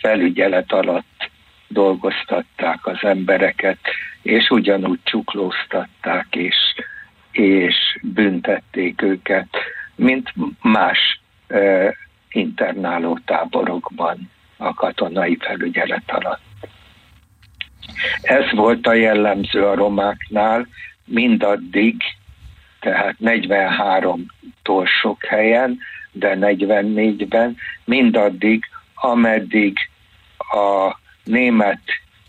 felügyelet alatt dolgoztatták az embereket, és ugyanúgy csuklóztatták, és büntették őket, mint más internáló táborokban a katonai felügyelet alatt. Ez volt a jellemző a romáknál mindaddig, tehát 43-tól sok helyen, de 44-ben, mindaddig, ameddig a német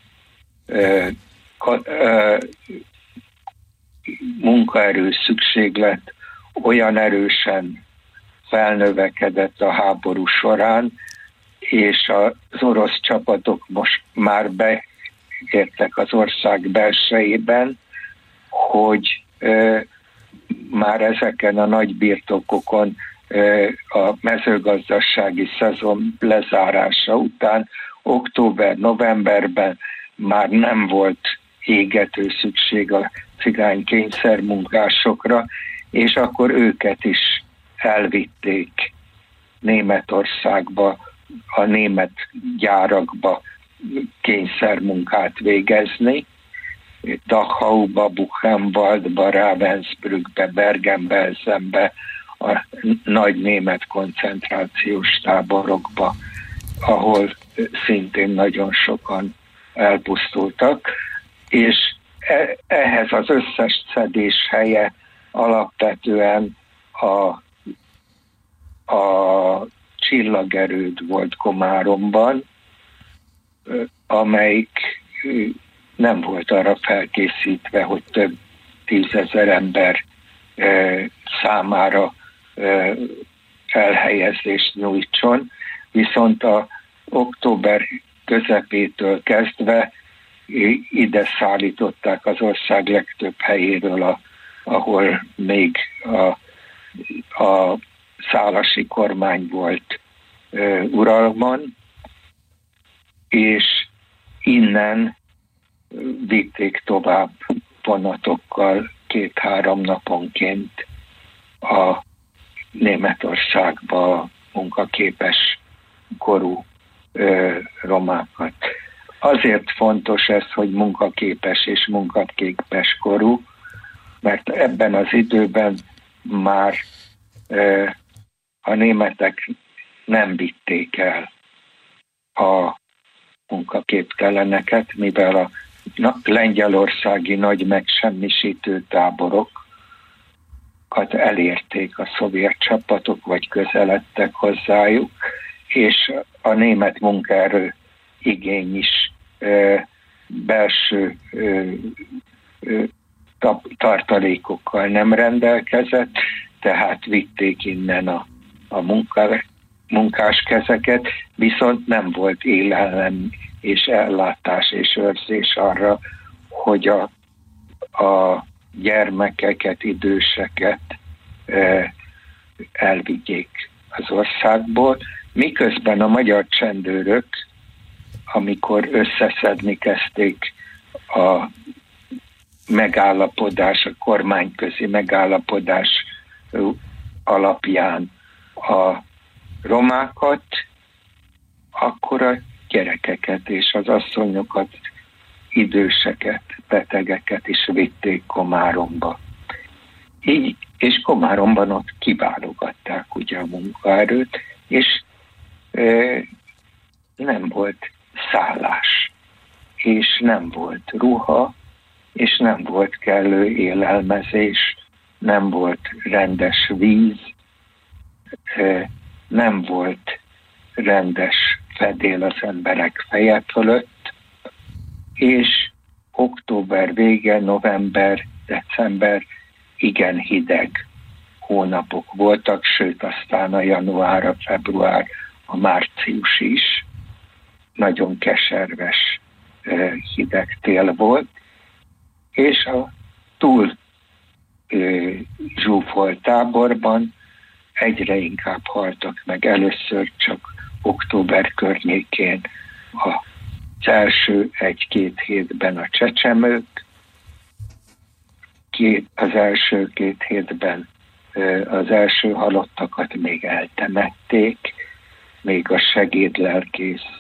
munkaerő szükséglet olyan erősen felnövekedett a háború során, és az orosz csapatok most már beértek az ország belsejében, hogy már ezeken a nagy birtokokon a mezőgazdasági szezon lezárása után október-novemberben már nem volt égető szükség a cigány kényszermunkásokra, és akkor őket is elvitték Németországba, a német gyárakba kényszermunkát végezni, Dachauba, Buchenwaldba, Ravensbrückbe, Bergen-Belsenbe, a nagy német koncentrációs táborokba, ahol szintén nagyon sokan elpusztultak, és ehhez az összes szedés helye alapvetően a csillagerőd volt Komáromban, amelyik nem volt arra felkészítve, hogy több 10 000 ember számára elhelyezést nyújtson, viszont a október közepétől kezdve ide szállították az ország legtöbb helyéről, ahol még a szálasi kormány volt uralman, és innen vitték tovább vonatokkal 2-3 naponként a Németországba munkaképes korú romákat. Azért fontos ez, hogy munkaképes és munkaképes korú, mert ebben az időben már a németek nem vitték el a munkaképteleneket, mivel a lengyelországi nagy megsemmisítő táborokat elérték a szovjet csapatok, vagy közeledtek hozzájuk, és a német munkaerő igény is belső tartalékokkal nem rendelkezett, tehát vitték innen a munkáskezeket, viszont nem volt élelem és ellátás és őrzés arra, hogy a gyermekeket, időseket elvigyék az országból, miközben a magyar csendőrök, amikor összeszedni kezdték a megállapodás, a kormányközi megállapodás alapján a romákat, akkor a gyerekeket és az asszonyokat, időseket, betegeket is vitték Komáromba. Így, és Komáromban ott kiválogatták ugye a munkaerőt, és nem volt szállás, és nem volt ruha, és nem volt kellő élelmezés, nem volt rendes víz, nem volt rendes fedél az emberek feje fölött, és október vége, november, december igen hideg hónapok voltak, sőt aztán a január, a február, a március is nagyon keserves hideg tél volt, és a túl zsúfolt táborban egyre inkább haltak meg. Először csak október környékén az első 1-2 hétben a csecsemők, az első 2 hétben az első halottakat még eltemették, még a segédlelkész